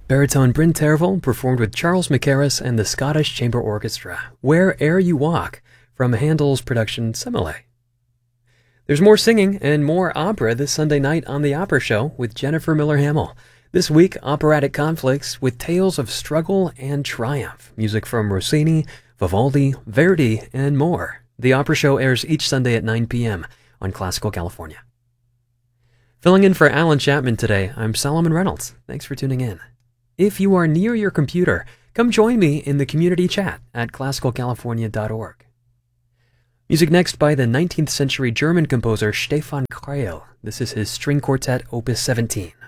Baritone Bryn Tervel performed with Charles Mackerras and the Scottish Chamber Orchestra, Where'er You Walk, from Handel's production Semele. There's more singing and more opera this Sunday night on The Opera Show with Jennifer Miller Hamill. This week, operatic conflicts with tales of struggle and triumph. Music from Rossini, Vivaldi, Verdi, and more. The Opera Show airs each Sunday at 9 p.m. on Classical California. Filling in for Alan Chapman today, I'm Solomon Reynolds. Thanks for tuning in. If you are near your computer, come join me in the community chat at classicalcalifornia.org. Music next by the 19th century German composer Stefan Kreil. This is his string quartet, Opus 17.